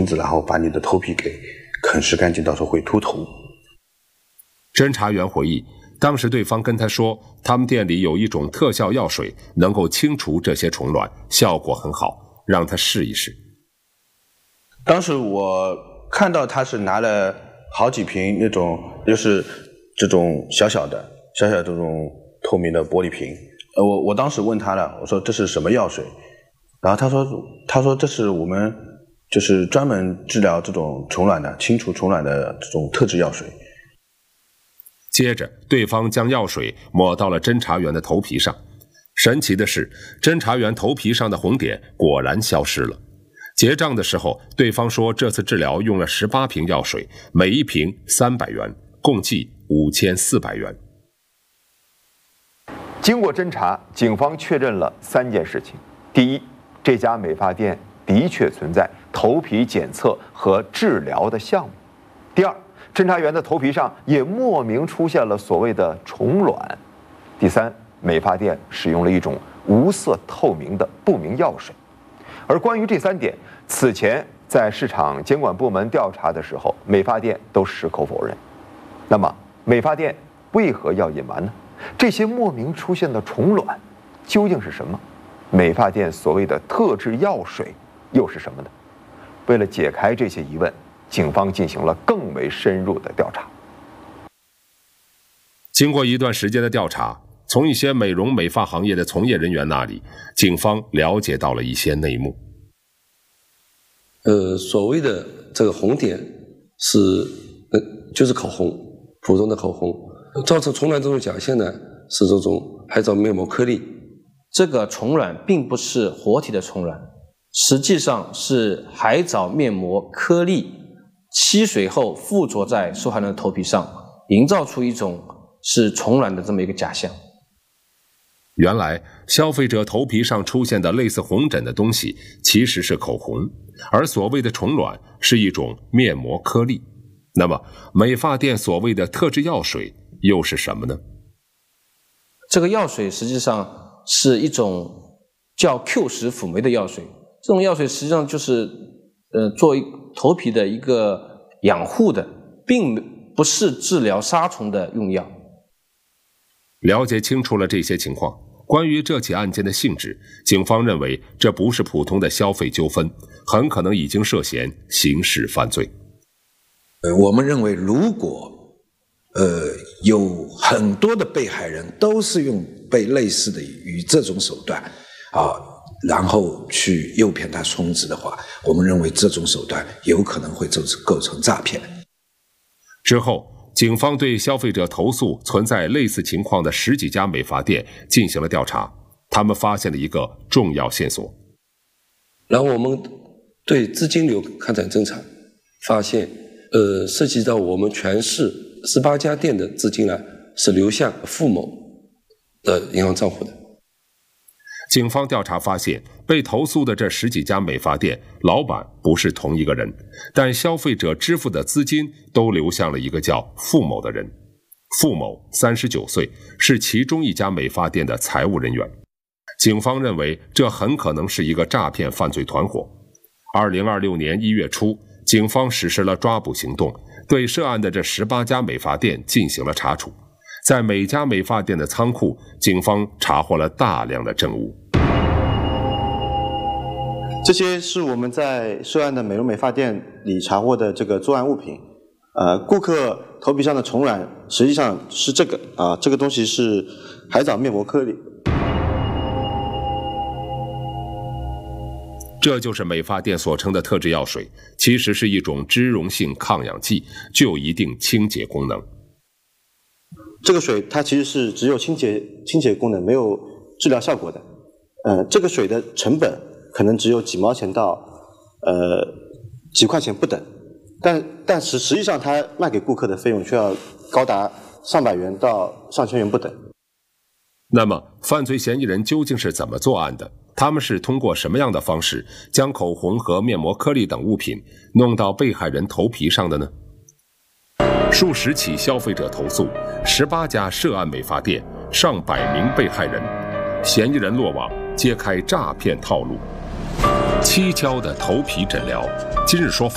子，然后把你的头皮给啃食干净，到时候会秃头。 侦查员回忆，当时对方跟他说，他们店里有一种特效药水，能够清除这些虫卵，效果很好，让他试一试。 当时我看到他是拿了好几瓶那种，就是这种小小这种透明的玻璃瓶。我当时问他了，我说这是什么药水？然后他说这是我们就是专门治疗这种虫卵的，清除虫卵的这种特制药水。 接着，对方将药水抹到了侦查员的头皮上。神奇的是，侦查员头皮上的红点果然消失了。结账的时候，对方说这次治疗用了18瓶药水，每一瓶300元，共计5400元。 经过侦查，警方确认了3件事情：第一，这家美发店的确存在头皮检测和治疗的项目；第二，侦查员的头皮上也莫名出现了所谓的虫卵；第三，美发店使用了一种无色透明的不明药水。而关于这3点，此前在市场监管部门调查的时候，美发店都矢口否认。那么，美发店为何要隐瞒呢？这些莫名出现的虫卵究竟是什么？美发店所谓的特制药水又是什么呢？为了解开这些疑问，警方进行了更为深入的调查。 经过一段时间的调查，从一些美容美发行业的从业人员那里，警方了解到了一些内幕。 所谓的这个红点就是口红，普通的口红。造成虫卵这种假象呢，是这种海藻面膜颗粒。 这个虫卵并不是活体的虫卵，实际上是海藻面膜颗粒吸水后附着在受害人的头皮上，营造出一种是虫卵的这么一个假象。 原来消费者头皮上出现的类似红疹的东西其实是口红，而所谓的虫卵是一种面膜颗粒。那么美发店所谓的特制药水又是什么呢？ 这个药水实际上是一种叫 Q10辅酶的药水，这种药水实际上就是作为头皮的一个养护的，并不是治疗杀虫的用药。 了解清楚了这些情况，关于这起案件的性质，警方认为这不是普通的消费纠纷，很可能已经涉嫌刑事犯罪。 我们认为如果有很多的被害人都是用被类似的以这种手段然后去诱骗他充值的话，我们认为这种手段有可能会构成诈骗。 之后，警方对消费者投诉存在类似情况的10几家美发店进行了调查，他们发现了一个重要线索。 然后我们对资金流开展侦查，发现涉及到我们全市18家店的资金呢，是流向付某的银行账户的。 警方调查发现，被投诉的这10几家美发店老板不是同一个人，但消费者支付的资金都流向了一个叫付某的人。付某39岁，是其中一家美发店的财务人员。警方认为这很可能是一个诈骗犯罪团伙。2026年1月初，警方实施了抓捕行动，对涉案的这18家美发店进行了查处。在每家美发店的仓库，警方查获了大量的证物。 这些是我们在涉案的美容美发店里查获的这个作案物品。顾客头皮上的虫卵实际上是这个这个东西是海藻面膜颗粒。 这就是美发店所称的特制药水，其实是一种脂溶性抗氧剂，具有一定清洁功能。 这个水它其实是只有清洁功能，没有治疗效果的。这个水的成本可能只有几毛钱到几块钱不等，但实际上它卖给顾客的费用却要高达上百元到上千元不等。 那么犯罪嫌疑人究竟是怎么作案的？他们是通过什么样的方式将口红和面膜颗粒等物品弄到被害人头皮上的呢？数十起消费者投诉，18家涉案美发店，上百名被害人，嫌疑人落网，揭开诈骗套路。蹊跷的头皮诊疗，今日说法